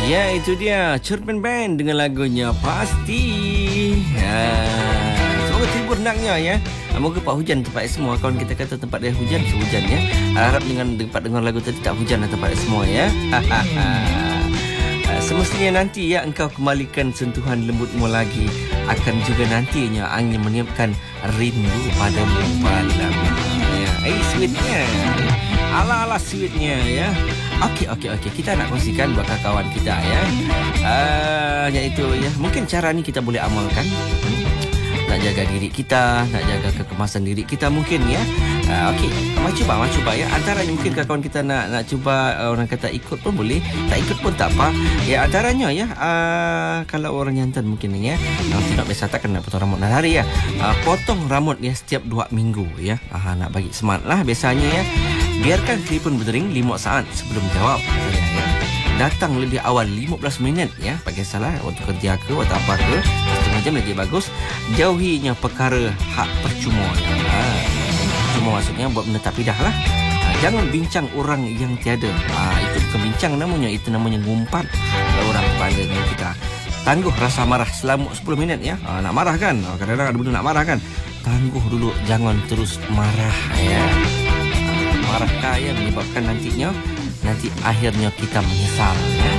Ya, itu dia Cerpen Band dengan lagunya Pasti. Semoga terhibur naknya ya. Moga tempat hujan tempat semua. Kawan kita kata tempat dia hujan, sehujan ya. Harap dengan tempat dengar lagu tadi tak hujan tempat semua ya. Semestinya nanti ya engkau kembalikan sentuhan lembutmu lagi. Akan juga nantinya angin meniupkan rindu padamu malam. Ya, sweetnya. Ala-ala sweetnya ya. Okey. Kita nak kongsikan buat kawan kita ya. Iaitu ya, mungkin cara ni kita boleh amalkan. Nak jaga diri kita, nak jaga kekemasan diri kita mungkin ya. Okey, cuba ya. Antaranya mungkin kawan kita nak cuba, orang kata ikut pun boleh, tak ikut pun tak apa. Ya, antaranya ya, kalau orang jantan mungkin ya, tidak biasa takkan nak potong rambut hari ya. Potong rambut ya setiap 2 minggu ya. Nak bagi semangat lah biasanya ya. Biarkan telefon berdering 5 saat sebelum jawab. Datang lebih awal 15 minit ya. Bagi salah waktu kerja ke, waktu apa ke, setengah jam lagi bagus. Jauhinya perkara hak percuma. Percuma maksudnya buat benda tak pidah lah. Jangan bincang orang yang tiada. Itu bukan bincang namanya, itu namanya ngumpat. Kalau orang pada dengan kita. Tangguh rasa marah selama 10 minit ya. Nak marah kan? Kadang-kadang ada benda nak marah kan? Tangguh dulu, jangan terus marah ya. Marah kaya menyebabkan nanti akhirnya kita menyesal ya.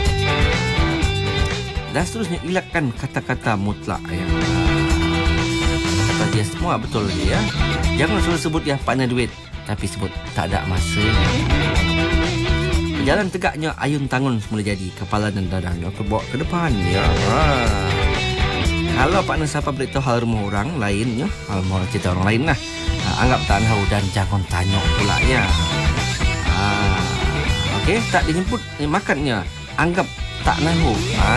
Dan seterusnya elakkan kata-kata mutlak ya. Kata dia semua betul ya. Jangan selalu sebut ya pandai duit, tapi sebut tak ada masa. Berjalan tegaknya ayun tangan semula jadi, kepala dan dadanya bawa ke depan ya. Kalau partner siapa beritahu hal rumah orang lain ya, hal rumah cerita orang lain lah, anggap tak tahu dan jangan tanya pula ya. Okey, tak dijemput makannya, anggap tak nahu.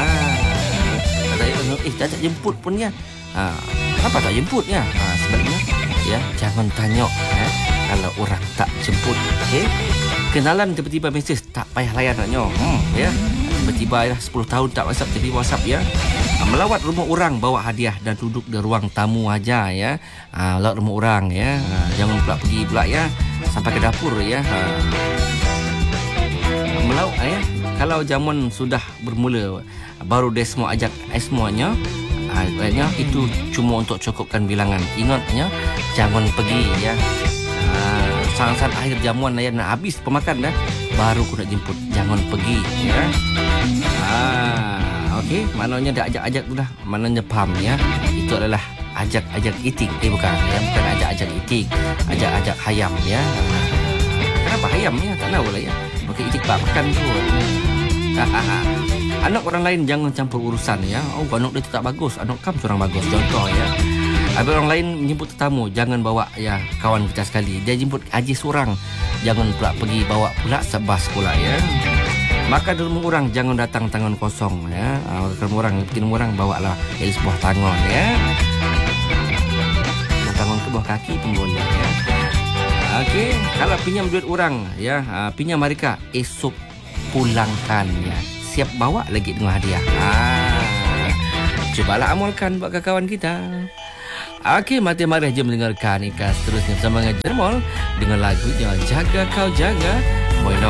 Tak jemput pun ya. Kenapa tak jemput ya? Sebaliknya ya, jangan tanya kalau orang tak jemput. Okey. Kenalan tiba-tiba mesej tak payah layan naknya. Ya. Tiba-tiba ya 10 tahun tak WhatsApp ya. Melawat rumah orang bawa hadiah dan duduk di ruang tamu aja ya. Melawat rumah orang ya. Jangan pula pergi pula ya sampai ke dapur ya. Melawat ya. Kalau zaman sudah bermula baru dia semua ajak semuanya, itu cuma untuk cukupkan bilangan. Ingatnya jangan pergi ya. Sang-sang akhir jamuan ya nak habis pemakan dah baru aku nak jemput. Jangan pergi ya. Okey, maknanya dah ajak-ajak tu dah. Maknanya faham ya. Itu adalah ajak-ajak eating. Bukan ya, bukan ajak-ajak eating. Ajak-ajak hayam ya. Kenapa hayam ya? Tak tahu lah ya. Okey, eating makan tu. Anak orang lain jangan campur urusan ya. Anak dia tu tak bagus, anak kamu kurang bagus. Contoh ya. Ada orang lain jemput tetamu, jangan bawa ya kawan kita sekali. Dia jemput haji seorang, jangan pula pergi bawa pula sebas pula ya. Makan di rumah orang jangan datang tangan kosong ya. Makan orang, bikin orang bawalah sebuah tangan ya. Tangan ke bawah kaki pun boleh ya. Okey, kalau pinjam duit orang ya, pinjam mereka, esok pulangkan ya. Siap bawa lagi dengan hadiah. Cubalah amalkan buat kawan kita. Okey, mari jom dengarkan ikan seterusnya bersama dengan Jermol dengan lagunya Jaga Kau Jaga. Moino